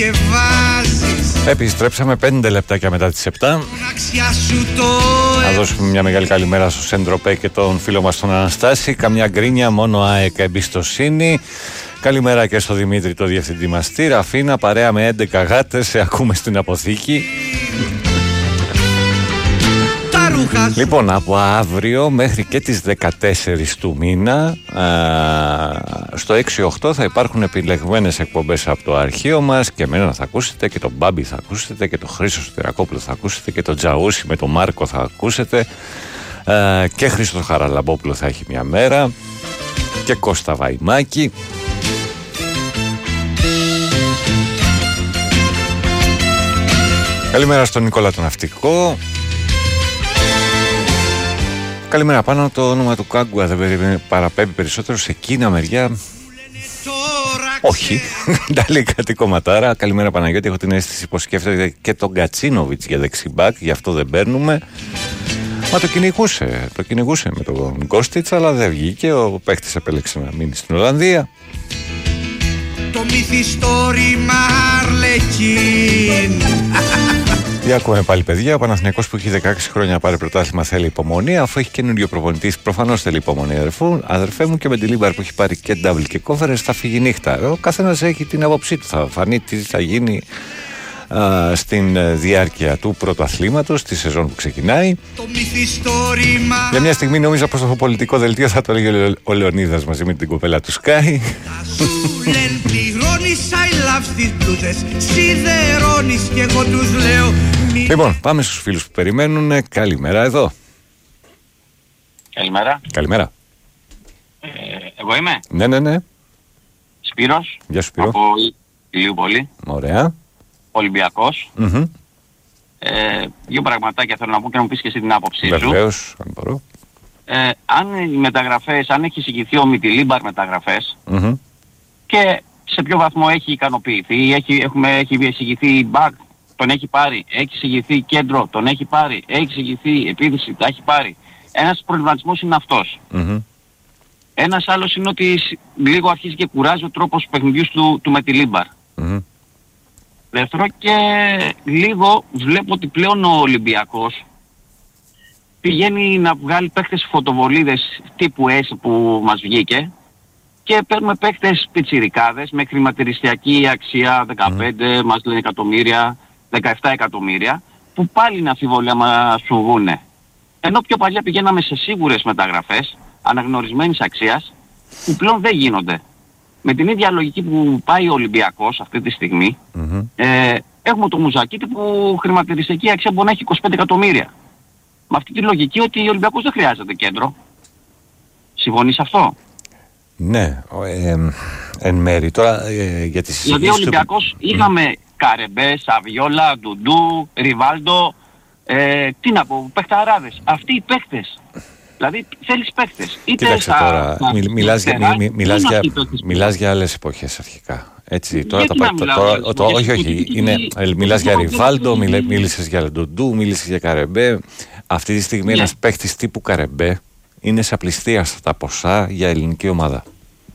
Επιστρέψαμε 5 λεπτάκια μετά τις 7. Να δώσουμε μια μεγάλη καλημέρα στο Σεντροπέ και τον φίλο μας τον Αναστάση. Καμιά γκρίνια, μόνο ΑΕΚ εμπιστοσύνη. Καλημέρα και στο Δημήτρη, το διευθυντή μας. Στη Ραφίνα, παρέα με 11 γάτες, σε ακούμε στην αποθήκη. Λοιπόν, από αύριο μέχρι και τις 14 του μήνα στο 6-8 θα υπάρχουν επιλεγμένες εκπομπές από το αρχείο μας και εμένα θα ακούσετε και τον Μπάμπη θα ακούσετε και τον Χρήστο Σωτηρακόπουλο θα ακούσετε και τον Τζαούσι με τον Μάρκο θα ακούσετε και Χρήστο Χαραλαμπόπουλο θα έχει μια μέρα και Κώστα Βαϊμάκη. Καλημέρα στον Νικόλα τον Ναυτικό. Καλημέρα πάνω, το όνομα του Κάγκουα δεν παραπέμπει περισσότερο σε εκείνα μεριά. Όχι, τα λέει κάτι κομματάρα. Καλημέρα Παναγιώτη, έχω την αίσθηση πως σκέφτεται και τον Κατσίνοβιτς για δεξιμπάκ, γι' αυτό δεν παίρνουμε. Μα το κυνηγούσε με τον Κώστιτς, αλλά δεν βγήκε. Ο παίχτης επέλεξε να μείνει στην Ολλανδία. Το μυθιστόρημα Αρλεκίν. Για ακούμε πάλι παιδιά. Ο Παναθηναϊκός που έχει 16 χρόνια πάρει πρωτάθλημα θέλει υπομονή. Αφού έχει καινούριο προπονητή, προφανώς θέλει υπομονή. Αδερφέ μου, και με τη Λίμπαρ που έχει πάρει και double και conference θα φύγει νύχτα. Ο καθένας έχει την άποψή του. Θα φανεί τι θα γίνει στην διάρκεια του πρωταθλήματος, τη σεζόν που ξεκινάει. Για μια στιγμή νόμιζα πως το πολιτικό δελτίο θα το έλεγε ο Λεωνίδας μαζί με την κοπέλα του Sky. Λοιπόν, πάμε στους φίλους που περιμένουν. Καλημέρα εδώ. Καλημέρα. Εγώ είμαι. Ναι. Σπύρος. Γεια σου Σπύρο. Από Ηλιούπολη. Ωραία. Ολυμπιακός. Δύο πραγματάκια θέλω να πω και να μου πεις και εσύ την άποψή σου. Βεβαίως, αν μπορώ. Αν οι μεταγραφές, αν έχει εισηγηθεί ο Μιτιλίμπαρ μεταγραφές και σε ποιο βαθμό έχει ικανοποιηθεί, έχει εισηγηθεί μπακ, τον έχει πάρει, έχει εισηγηθεί κέντρο, τον έχει πάρει, έχει εισηγηθεί επίδυση, τα έχει πάρει. Ένας προβληματισμός είναι αυτός. Ένας άλλος είναι ότι λίγο αρχίζει και κουράζει ο τρόπος παιχνιδιού του Μιτιλίμπαρ. Δεύτερο, και λίγο βλέπω ότι πλέον ο Ολυμπιακός πηγαίνει να βγάλει παίχτες φωτοβολίδες τύπου S που μας βγήκε και παίρνουμε παίχτες πιτσιρικάδες με χρηματιστηριακή αξία 15, μας λένε εκατομμύρια, 17 εκατομμύρια, που πάλι είναι αμφιβολία μας σου βγούνε. Ενώ πιο παλιά πηγαίναμε σε σίγουρες μεταγραφές αναγνωρισμένης αξίας που πλέον δεν γίνονται. Με την ίδια λογική που πάει ο Ολυμπιακός αυτή τη στιγμή, έχουμε το Μουζακίτη που χρηματιστηριακή αξία μπορεί να έχει 25 εκατομμύρια. Με αυτή τη λογική ότι ο Ολυμπιακός δεν χρειάζεται κέντρο. Συμφωνείς αυτό? Ναι, εν μέρη. Τώρα για τις δηλαδή ο Ολυμπιακός είχαμε Καρεμπέ, Σαβιόλα, Ντουντού, Ριβάλντο, τι να πω, παιχταράδες. Αυτοί οι παίχτες. Δηλαδή θέλεις παίχτες. Κοίταξε τώρα, μιλάς για άλλες εποχές αρχικά. Έτσι, τώρα όχι, μιλάς για Ριβάλντο, μίλησες για Ντουντού, μίλησες για Καρεμπέ. Αυτή τη στιγμή ένας παίχτης τύπου Καρεμπέ είναι σε απληστίαστα ποσά για ελληνική ομάδα.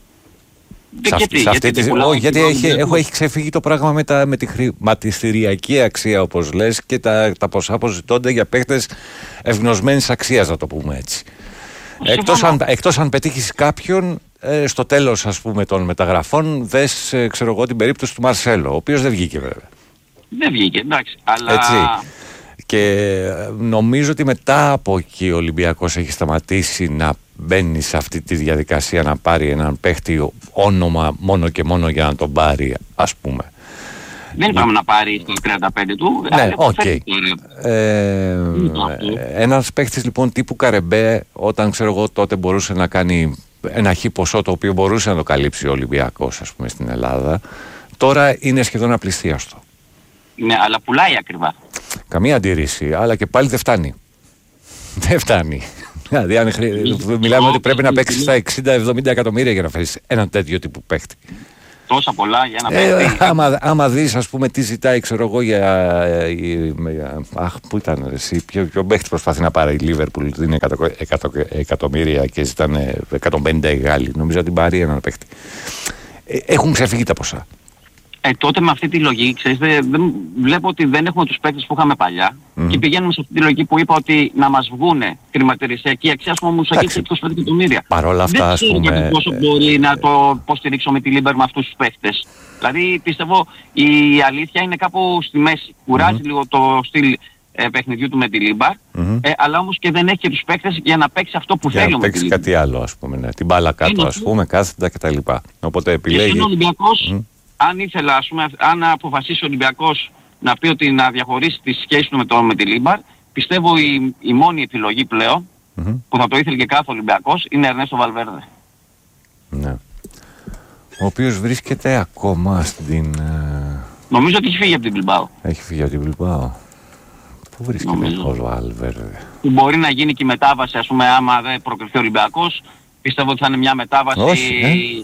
Γιατί έχει ξεφύγει το πράγμα με τη χρηματιστηριακή αξία, όπως λες, και τα ποσά που ζητώνται για παίχτες ευγνωσμένης αξίας, να το πούμε έτσι. Εκτός αν πετύχεις κάποιον στο τέλος, ας πούμε, των μεταγραφών, δες, ξέρω εγώ, την περίπτωση του Μαρσέλο, ο οποίος δεν βγήκε βέβαια. Δεν βγήκε, εντάξει, αλλά... Έτσι. Και νομίζω ότι μετά από εκεί ο Ολυμπιακός έχει σταματήσει να μπαίνει σε αυτή τη διαδικασία να πάρει έναν παίχτη όνομα μόνο και μόνο για να τον πάρει, ας πούμε. Δεν είπαμε να πάρει το 35 του. Ναι, οκ. Ένας παίχτης λοιπόν τύπου Καρεμπέ, όταν ξέρω εγώ τότε μπορούσε να κάνει ένα χι ποσό το οποίο μπορούσε να το καλύψει ο Ολυμπιακός, ας πούμε, στην Ελλάδα, τώρα είναι σχεδόν απληστίαστο. Ναι, αλλά πουλάει ακριβά. Καμία αντίρρηση, αλλά και πάλι δεν φτάνει. Δεν φτάνει. Δηλαδή, μιλάμε ότι πρέπει να παίξεις στα 60-70 εκατομμύρια για να φέρεις έναν τέτοιο τύπου παίχτη. Τόσα πολλά για να παίχτη. Άμα δεις, ας πούμε, τι ζητάει, ξέρω εγώ, πού ήταν εσύ, ποιο παίχτη προσπαθεί να πάρει η Λίβερπουλ, δίνει 100 εκατομμύρια και ζητάνε 150 οι Γάλλοι. Νομίζω ότι πάρει έναν παίχτη. Έχουν ξεφύγει τα ποσά. τότε με αυτή τη λογική, ξέρεις, βλέπω ότι δεν έχουμε τους παίκτες που είχαμε παλιά και πηγαίνουμε σε αυτή τη λογική που είπα ότι να μας βγούνε χρηματιστηριακή αξία, ας πούμε, μουσακή 25 εκατομμύρια. Παρ' όλα αυτά, ας πούμε... Δεν ξέρω πόσο μπορεί να το υποστηρίξω με τη Λίμπερ με αυτούς τους παίκτες. Δηλαδή, πιστεύω, η αλήθεια είναι κάπου στη μέση. Κουράζει λίγο το στυλ παιχνιδιού του με τη Λίμπαρ, αλλά όμως και δεν έχει και τους παίκτες για να παίξει αυτό που θέλει. Για να παίξει κάτι άλλο, ας πούμε, ναι. Την μπάλα κάτω, ας πούμε, κάθετα κτλ. Οπότε επιλέγει. Και ο Ολυμπιακός, αν ήθελα, ας πούμε, αν αποφασίσει ο Ολυμπιακός να πει ότι να διαχωρίσει τη σχέση του με τη Λίμπαρ, πιστεύω η μόνη επιλογή πλέον, που θα το ήθελε και κάθε Ολυμπιακός, είναι Ερνέστο Βαλβέρδε. Ναι. Ο οποίος βρίσκεται ακόμα στην... Νομίζω ότι έχει φύγει από την Μπιλμπάο. Έχει φύγει από την Μπιλμπάο. Πού βρίσκεται ο Βαλβέρδε? Που μπορεί να γίνει και η μετάβαση, ας πούμε, άμα δεν προκριθεί ο Ολυμπιακός. Πιστεύω ότι θα είναι μια μετάβαση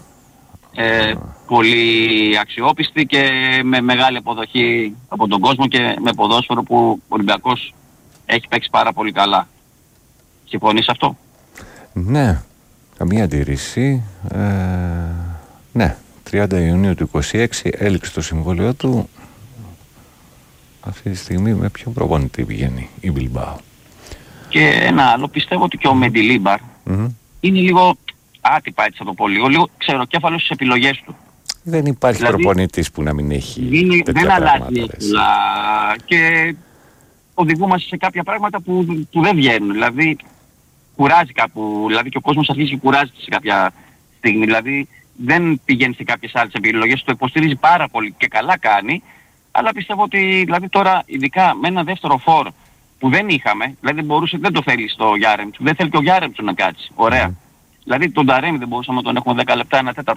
πολύ αξιόπιστη και με μεγάλη αποδοχή από τον κόσμο και με ποδόσφαιρο που ο Ολυμπιακός έχει παίξει πάρα πολύ καλά. Συμφωνείς αυτό? Ναι, καμία αντίρρηση. Ναι, 30 Ιουνίου του 26 έληξε το συμβόλαιο του. Αυτή τη στιγμή με ποιον προπονητή πηγαίνει η Μπιλμπάο? Και ένα άλλο, πιστεύω ότι και ο Μεντιλίμπαρ είναι λίγο άτυπα, έτσι θα το πω, λίγο ξεροκέφαλος στις επιλογές του. Δεν υπάρχει δηλαδή, προπονητής που να μην έχει δεν αλλάζει εύκολα και οδηγούμαστε σε κάποια πράγματα που δεν βγαίνουν. Δηλαδή κουράζει κάπου, δηλαδή και ο κόσμος αρχίζει και κουράζεται σε κάποια στιγμή. Δηλαδή δεν πηγαίνει σε κάποιες άλλες επιλογές, το υποστηρίζει πάρα πολύ και καλά κάνει. Αλλά πιστεύω ότι δηλαδή τώρα ειδικά με ένα δεύτερο φόρ που δεν είχαμε, δηλαδή δεν το θέλει στο Γιάρεμτσου, δεν θέλει και ο Γιάρεμτσου να κάτσει. Ωραία. Δηλαδή τον Ταρέμι δεν μπορούσαμε να τον έχουμε 10 λεπτά, 1/4.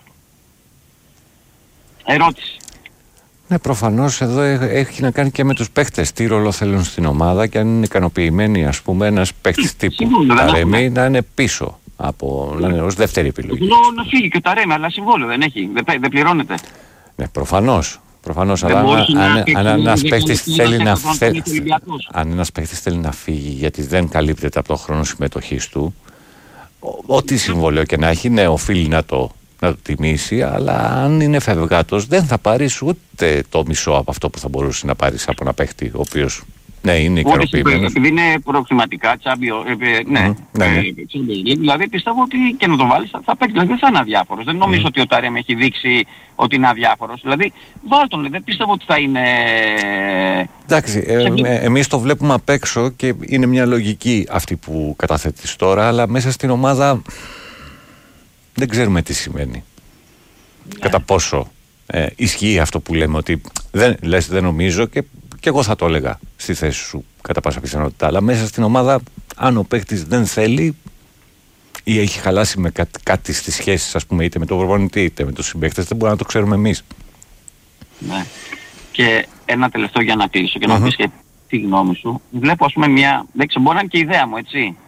Ερώτηση. Ναι, προφανώς εδώ έχει να κάνει και με τους παίχτες. Τι ρόλο θέλουν στην ομάδα και αν είναι ικανοποιημένοι, ας πούμε, ένας παίχτης τύπου Ταρέμι να είναι πίσω να είναι ως δεύτερη επιλογή. Να φύγει και ο Ταρέμι, αλλά συμβόλαιο δεν έχει, δεν πληρώνεται. Ναι, προφανώς, αλλά αν ένας παίχτης θέλει να φύγει γιατί δεν καλύπτεται από το χρόνο συμμετοχής του, ό,τι συμβόλαιο και να έχει, ναι, οφείλει να το τιμήσει, αλλά αν είναι φευγάτος δεν θα πάρεις ούτε το μισό από αυτό που θα μπορούσε να πάρεις από ένα παίχτη ο οποίος ναι, είναι ικανοποιημένος. Επειδή είναι προκληματικά, δηλαδή πιστεύω ότι και να το βάλεις θα παίξει, δηλαδή δεν θα είναι αδιάφορος. Δεν νομίζω ότι ο Ταρέμ έχει δείξει ότι είναι αδιάφορος. Δηλαδή βάλ' τον, δεν πιστεύω ότι θα είναι... Εντάξει, εμείς το βλέπουμε απ' έξω και είναι μια λογική αυτή που καταθέτεις τώρα, αλλά μέσα στην ομάδα δεν ξέρουμε τι σημαίνει. Κατά πόσο ισχύει αυτό που λέμε, ότι δεν νομίζω και εγώ θα το έλεγα στη θέση σου κατά πάσα πιθανότητα, αλλά μέσα στην ομάδα αν ο παίκτης δεν θέλει ή έχει χαλάσει με κάτι στις σχέσεις, ας πούμε, είτε με τον προπονητή είτε με τους συμπαίκτες, δεν μπορούμε να το ξέρουμε εμείς. Ναι. Και ένα τελευταίο για να κλείσω και να πεις και τη γνώμη σου. Βλέπω, ας πούμε, δεν ξέρω, μπορεί να είναι και η ιδέα μου, έτσι.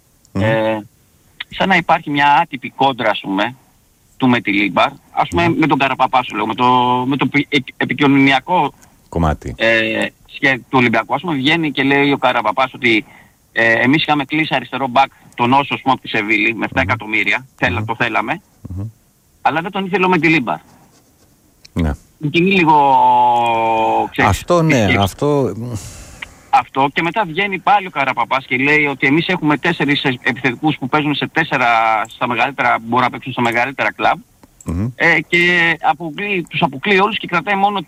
Σαν να υπάρχει μια άτυπη κόντρα, ας πούμε, του με τη Λίμπαρ, ας πούμε, με τον Καραπαπά σου λέω, με το επικοινωνιακό κομμάτι του Ολυμπιακού. Ας πούμε, βγαίνει και λέει ο Καραπαπάς ότι εμείς είχαμε κλείσει αριστερό μπακ τον Όσο, ας πούμε, από τη Σεβίλη με 7 εκατομμύρια, το θέλαμε, αλλά δεν τον ήθελε με τη Λίμπαρ. Ναι. Και είναι λίγο... Ξέρεις, αυτό ναι, αυτό και μετά βγαίνει πάλι ο Καραπαπάς και λέει ότι εμείς έχουμε 4 επιθετικούς που παίζουν σε 4 στα μεγαλύτερα, μπορούν να παίξουν στα μεγαλύτερα κλαμπ και τους αποκλείει όλους και κρατάει μόνο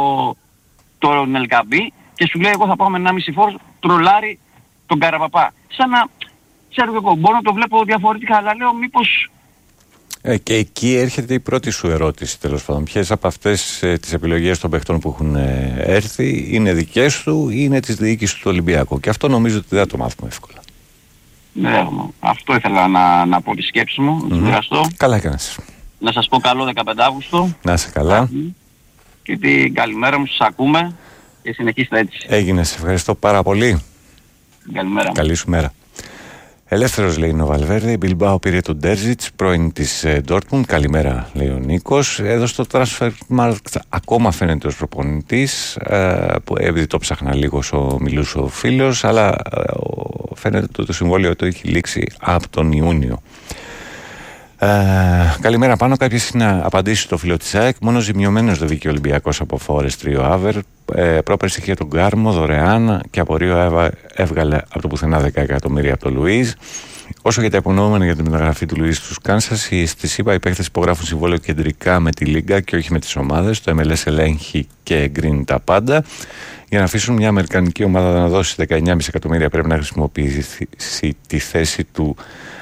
τον Ελκαμπή και σου λέει εγώ θα πάω με 1,5 φόρ, τρολάρει τον Καραπαπά. Σαν να, ξέρω εγώ, μπορώ να το βλέπω διαφορετικά, αλλά λέω μήπως... Και εκεί έρχεται η πρώτη σου ερώτηση, τέλος πάντων. Ποιες από αυτές τις επιλογές των παιχτών που έχουν έρθει είναι δικές του ή είναι της διοίκησης του Ολυμπιακού? Και αυτό νομίζω ότι δεν θα το μάθουμε εύκολα. Ναι, αυτό ήθελα να πω τη σκέψη μου, να μοιραστώ. Καλά έκανες. Να σας πω καλό 15 Αύγουστο. Να είσαι καλά. Και την καλημέρα μου, σας ακούμε και συνεχίστε έτσι. Έγινε, σε ευχαριστώ πάρα πολύ. Καλημέρα. Καλή σου μέρα. Ελεύθερος, λέει ο Βαλβέρδε. Η Μπιλμπάο πήρε τον Ντέρζιτς, πρώην της Ντόρτμουντ. Καλημέρα, λέει ο Νίκος. Εδώ στο Transfermarkt ακόμα φαίνεται ως προπονητής, επειδή το ψάχνα λίγο όσο μιλούσε ο φίλος, αλλά φαίνεται ότι το συμβόλαιο το έχει λήξει από τον Ιούνιο. Καλημέρα πάνω. Κάποιες να απαντήσει στο φίλο της ΑΕΚ. Μόνο ζημιωμένος δεν βγήκε ο Ολυμπιακός από Φόρες Τρίο Άβερ. Πρόπερση είχε τον Κάρμο δωρεάν και από Ρίο έβγαλε από το πουθενά 10 εκατομμύρια από τον Λουίζ. Όσο για τα υπονοούμενα για τη μεταγραφή του Λουίς στους Κάνσας, στις ΗΠΑ οι παίκτες υπογράφουν συμβόλαιο κεντρικά με τη Λίγκα και όχι με τις ομάδες. Το MLS ελέγχει και εγκρίνει τα πάντα. Για να αφήσουν μια αμερικανική ομάδα να δώσει 19,5 εκατομμύρια πρέπει να χρησιμοποιήσει τη θέση του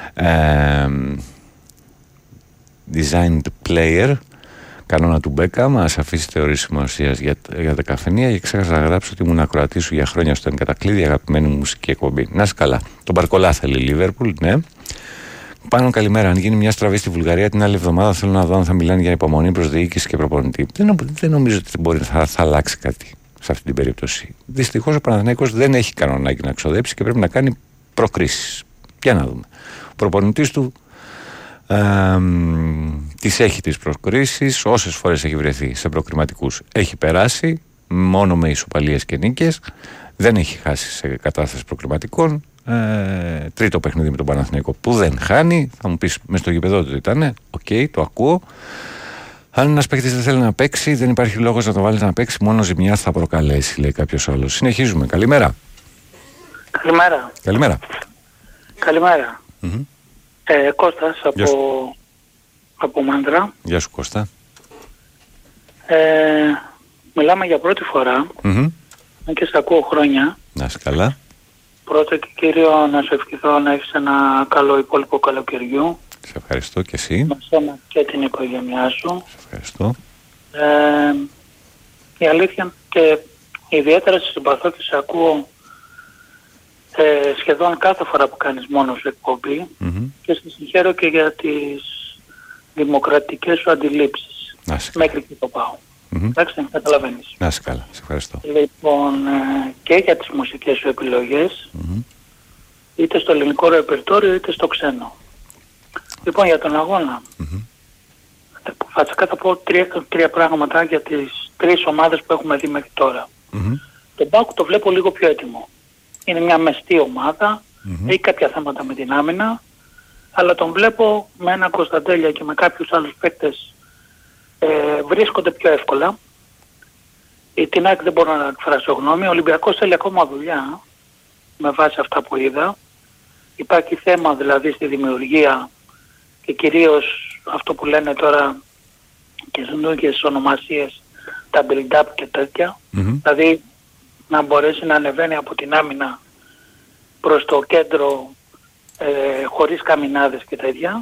designed player, κανόνα του Μπέκαμ. Ας αφήσει θεωρίες σημασίας για τα καφενεία. Και ξέχασα να γράψω ότι ήμουν ακροατή σου για χρόνια στο Ενκατακλείδη, αγαπημένη μου μουσική εκπομπή. Να είσαι καλά. Τον Μπαρκολά θέλει η Λίβερπουλ, ναι. Πάνω καλημέρα. Αν γίνει μια στραβή στη Βουλγαρία την άλλη εβδομάδα, θέλω να δω αν θα μιλάνε για υπομονή προς διοίκηση και προπονητή. Δεν νομίζω ότι θα αλλάξει κάτι σε αυτή την περίπτωση. Δυστυχώς ο Παναθηναϊκός δεν έχει κανένα ανάγκη να ξοδέψει και πρέπει να κάνει προκρίσεις. Για να δούμε. Ο προπονητής του τις έχει τις προκρίσεις, όσες φορές έχει βρεθεί σε προκριματικούς έχει περάσει, μόνο με ισοπαλίες και νίκες, δεν έχει χάσει σε κατάσταση προκριματικών. Τρίτο παιχνίδι με τον Παναθηναϊκό που δεν χάνει. Θα μου πεις μες στο γηπεδό του ήτανε, οκ, το ακούω. Αν ένας παίκτης δεν θέλει να παίξει, δεν υπάρχει λόγος να το βάλει να παίξει, μόνο ζημιά θα προκαλέσει, λέει κάποιος άλλος. Συνεχίζουμε. Καλημέρα. Καλημέρα. Καλημέρα. Καλημέρα. Κώστας από Μάντρα. Γεια σου Κώστα. Μιλάμε για πρώτη φορά και σε ακούω χρόνια. Να είσαι καλά. Πρώτα και κύριο να σου ευχηθώ να έχεις ένα καλό υπόλοιπο καλοκαιριού. Σε ευχαριστώ και εσύ. Με σένα και την οικογένειά σου. Σε ευχαριστώ. Η αλήθεια και ιδιαίτερα σε συμπαθώ και σε ακούω σχεδόν κάθε φορά που κάνεις μόνος σου εκπομπή και σε συγχαίρω και για τις δημοκρατικές σου αντιλήψεις. Μέχρι εκεί το πάω. Εντάξει, καταλαβαίνεις. Να είσαι καλά, σε ευχαριστώ. Λοιπόν, και για τις μουσικές σου επιλογές, είτε στο ελληνικό ρεπερτόριο είτε στο ξένο. Λοιπόν, για τον αγώνα, βασικά θα πω τρία πράγματα για τις τρεις ομάδες που έχουμε δει μέχρι τώρα. Τον ΠΑΟΚ το βλέπω λίγο πιο έτοιμο. Είναι μια μεστή ομάδα, έχει κάποια θέματα με την άμυνα, αλλά τον βλέπω με ένα Κωνσταντέλια και με κάποιους άλλους παίκτες βρίσκονται πιο εύκολα. Την ΑΕΚ δεν μπορώ να εκφράσω γνώμη. Ο Ολυμπιακός θέλει ακόμα δουλειά με βάση αυτά που είδα. Υπάρχει θέμα δηλαδή στη δημιουργία και κυρίως αυτό που λένε τώρα και στις νούγιες ονομασίες, τα build-up και τέτοια. Δηλαδή να μπορέσει να ανεβαίνει από την άμυνα προς το κέντρο χωρίς καμινάδες και τέτοια.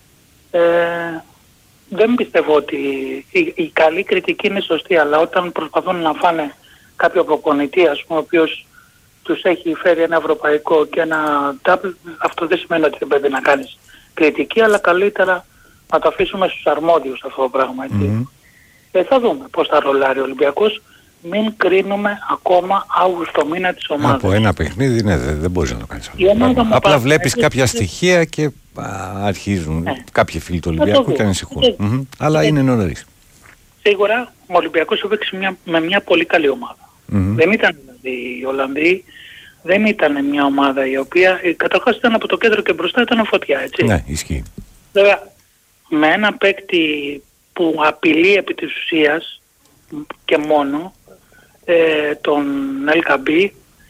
Δεν πιστεύω ότι η καλή κριτική είναι σωστή, αλλά όταν προσπαθούν να φάνε κάποιο προπονητή, ας πούμε, ο οποίος τους έχει φέρει ένα ευρωπαϊκό και ένα double, αυτό δεν σημαίνει ότι δεν πρέπει να κάνεις κριτική, αλλά καλύτερα να το αφήσουμε στους αρμόδιους αυτό το πράγμα. Θα δούμε πώς θα ρολάρει ο Ολυμπιακός. Μην κρίνουμε ακόμα Αύγουστο μήνα της ομάδας. Από ένα παιχνίδι, ναι, δεν μπορείς να το κάνεις αυτό. Απλά βλέπεις κάποια στοιχεία και αρχίζουν κάποιοι φίλοι του Ολυμπιακού και ανησυχούν. Αλλά είναι νωρίς. Σίγουρα ο Ολυμπιακός έπαιξε με μια πολύ καλή ομάδα. Δεν ήταν δηλαδή οι Ολλανδοί, δεν ήταν μια ομάδα η οποία καταρχάς ήταν από το κέντρο και μπροστά ήταν φωτιά, έτσι. Ναι, ισχύει. Βέβαια, με ένα παίκτη που απειλεί επί της ουσίας και μόνο τον LKB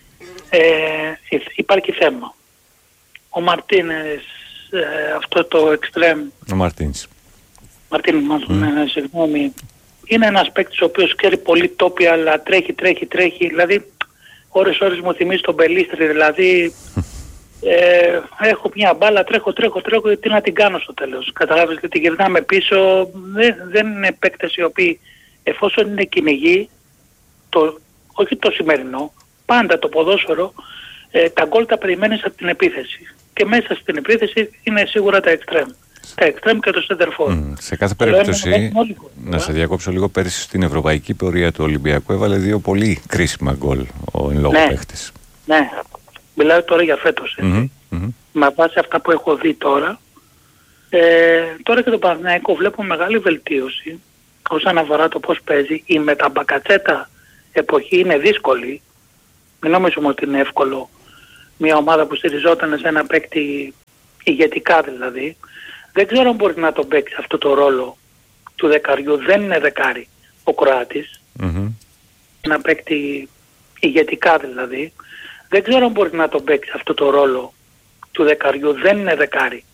υπάρχει θέμα. Ο Μαρτίνες, αυτό το εξτρέμ, ο Μαρτίνς, συγγνώμη, είναι ένας παίκτης ο οποίος ξέρει πολύ τόπια, αλλά τρέχει, δηλαδή ώρες μου θυμίζει τον Μπελίστρη, δηλαδή έχω μια μπάλα, τρέχω, τι να την κάνω στο τέλος, καταλάβεις, και την γυρνάμε πίσω. Δεν είναι παίκτες οι οποίοι εφόσον είναι κυνηγοί, όχι το σημερινό, πάντα το ποδόσφαιρο, τα γκολ τα περιμένεις από την επίθεση. Και μέσα στην επίθεση είναι σίγουρα τα εξτρέμ. Τα εξτρέμ και το σεντερφόρ. Σε κάθε περίπτωση, να σε διακόψω λίγο, πέρυσι στην ευρωπαϊκή πορεία του Ολυμπιακού έβαλε 2 πολύ κρίσιμα γκολ ο εν λόγω παίχτης. Ναι, μιλάω τώρα για φέτος. Με βάση αυτά που έχω δει τώρα, τώρα και το Παναθηναϊκό βλέπω μεγάλη βελτίωση όσον αφορά το πώς παίζει. Η μεταμπακατσέτα εποχή είναι δύσκολη. Μην νομίζουμε ότι είναι εύκολο μια ομάδα που στηριζόταν σε ένα παίκτη ηγετικά δηλαδή Δεν ξέρω αν μπορεί να τον παίξει αυτό το ρόλο του δεκαριού. Δεν είναι δεκάρι ο Κροάτης. Να παίξει ηγετικά δηλαδή. Δεν ξέρω αν μπορεί να τον παίξει αυτό το ρόλο του δεκαριού. Δεν είναι δεκάρι